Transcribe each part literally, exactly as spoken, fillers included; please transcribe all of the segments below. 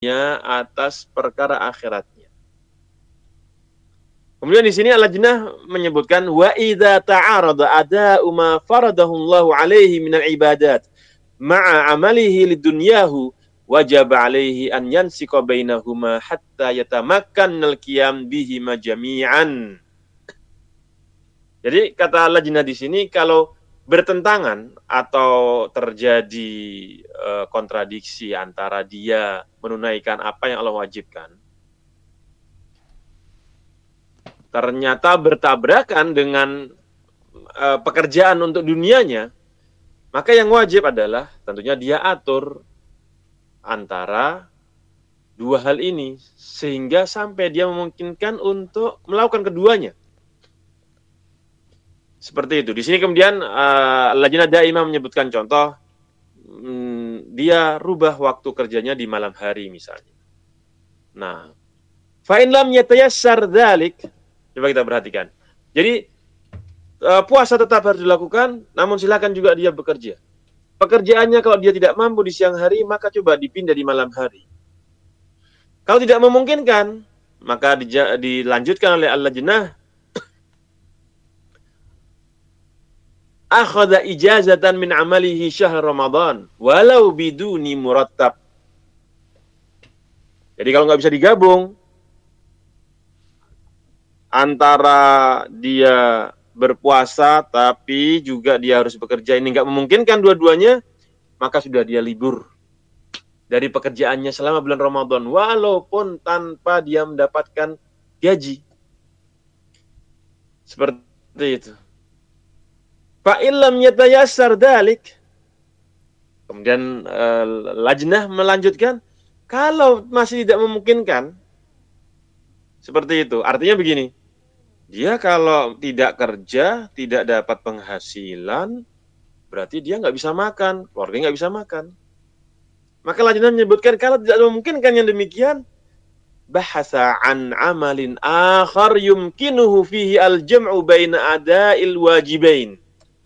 atas perkara akhiratnya. Kemudian di sini Al-Lajnah menyebutkan wa idza ta'arada ada'u ma faradahu Allah alaihi minal ibadat ma'a amalihi lidunyahu wajaba alaihi an yansika bainahuma hatta yatamakkannal qiyam bihima jami'an. Jadi kata Al-Lajnah di sini kalau bertentangan atau terjadi uh, kontradiksi antara dia menunaikan apa yang Allah wajibkan, ternyata bertabrakan dengan uh, pekerjaan untuk dunianya, maka yang wajib adalah tentunya dia atur antara dua hal ini sehingga sampai dia memungkinkan untuk melakukan keduanya. Seperti itu. Di sini kemudian uh, Lajnah Daimah menyebutkan contoh, hmm, dia rubah waktu kerjanya di malam hari misalnya. Nah, fa in lam yatayassar dzalik, coba kita perhatikan. Jadi uh, puasa tetap harus dilakukan, namun silakan juga dia bekerja. Pekerjaannya kalau dia tidak mampu di siang hari, maka coba dipindah di malam hari. Kalau tidak memungkinkan, maka dija- dilanjutkan oleh Al-Lajnah akhadha ijazatan min amalihi syahr Ramadan walau biduni murattab. Jadi kalau nggak bisa digabung antara dia berpuasa tapi juga dia harus bekerja, ini nggak memungkinkan dua-duanya, maka sudah dia libur dari pekerjaannya selama bulan Ramadan walaupun tanpa dia mendapatkan gaji. Seperti itu. Fa illam yatayassar dzalik. Kemudian uh, Lajnah melanjutkan, kalau masih tidak memungkinkan seperti itu, artinya begini, dia kalau tidak kerja, tidak dapat penghasilan, berarti dia nggak bisa makan, keluarga nggak bisa makan. Maka Lajnah menyebutkan kalau tidak memungkinkan yang demikian, bahasa an amalin akhar yumkinuhu fihi al-jam'u baina ada'il wajibain.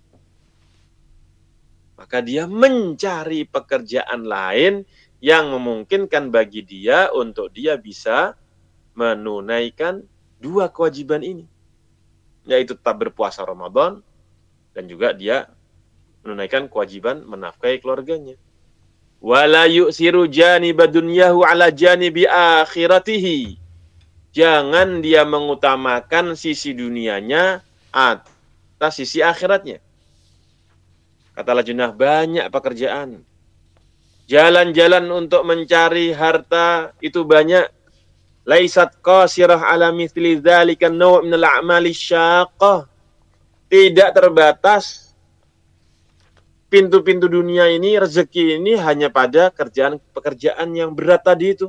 Maka dia mencari pekerjaan lain yang memungkinkan bagi dia untuk dia bisa menunaikan dua kewajiban ini. Yaitu tetap berpuasa Ramadan dan juga dia menunaikan kewajiban menafkahi keluarganya. Wala yu'siru janiba dunyahu ala janibi akhiratihi. Jangan dia mengutamakan sisi dunianya atas sisi akhiratnya. Kata Lajnah, banyak pekerjaan. Jalan-jalan untuk mencari harta itu banyak. Laisat qasirah ala mithli dzalika naw' min al-a'mali syaqqah. Tidak terbatas pintu-pintu dunia ini, rezeki ini hanya pada kerjaan-pekerjaan yang berat tadi itu.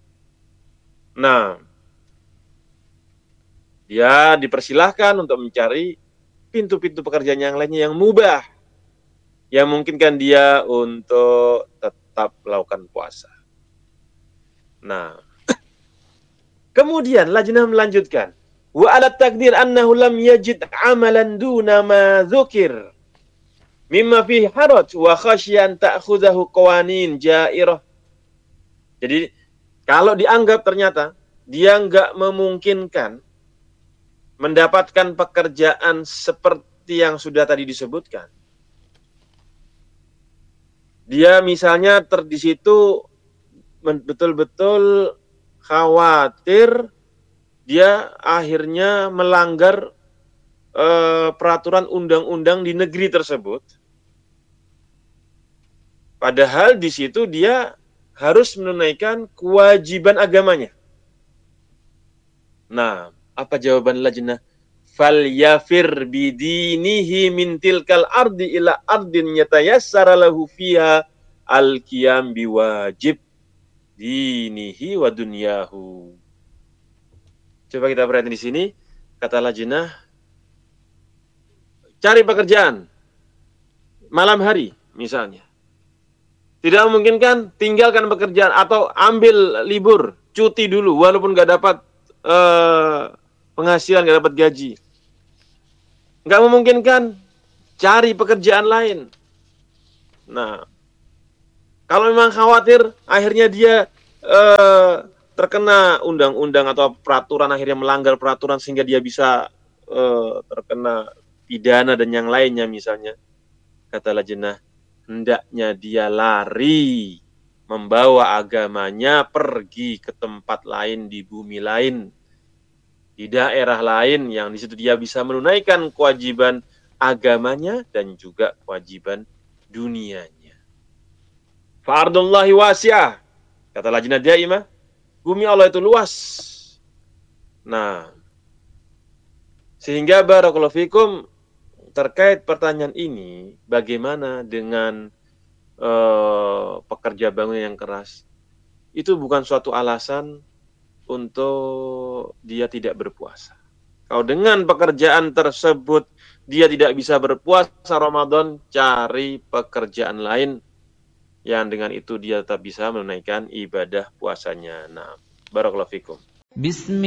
Nah, dia dipersilahkan untuk mencari pintu-pintu pekerjaan yang lainnya yang mubah, yang memungkinkan dia untuk tetap melakukan puasa. Nah, kemudian Lajnah melanjutkan, wa ala takdir annahu lam yajid amalan duna ma dzukir mimma fihi haraj wa khasyan ta'khudhahu qawanin jairah. Jadi kalau dianggap ternyata dia enggak memungkinkan mendapatkan pekerjaan seperti yang sudah tadi disebutkan, dia misalnya ter di situ betul-betul khawatir dia akhirnya melanggar eh, peraturan undang-undang di negeri tersebut. Padahal di situ dia harus menunaikan kewajiban agamanya. Nah, apa jawaban Lajnah? Fal yafir bidinihi min tilkal ardi ila ardin yatayassara lahu fiha al-qiyam biwajib dinihi wa dunyahu. Coba kita perhatikan di sini, kata Lajnah, cari pekerjaan malam hari misalnya. Tidak memungkinkan, tinggalkan pekerjaan atau ambil libur, cuti dulu walaupun nggak dapat uh, penghasilan, nggak dapat gaji. Nggak memungkinkan, cari pekerjaan lain. Nah, kalau memang khawatir, akhirnya dia eh, terkena undang-undang atau peraturan, akhirnya melanggar peraturan sehingga dia bisa eh, terkena pidana dan yang lainnya misalnya, kata lajnah, hendaknya dia lari membawa agamanya pergi ke tempat lain di bumi lain, di daerah lain yang di situ dia bisa menunaikan kewajiban agamanya dan juga kewajiban dunianya. Fardullahi wasi'ah, kata lajnah daimah, bumi Allah itu luas. Nah, sehingga barakallahu fikum, terkait pertanyaan ini, bagaimana dengan uh, pekerja bangunan yang keras? Itu bukan suatu alasan untuk dia tidak berpuasa. Kalau dengan pekerjaan tersebut dia tidak bisa berpuasa Ramadan, cari pekerjaan lain yang dengan itu dia tetap bisa menunaikan ibadah puasanya. Nah, barakallahu fikum. Bismillah.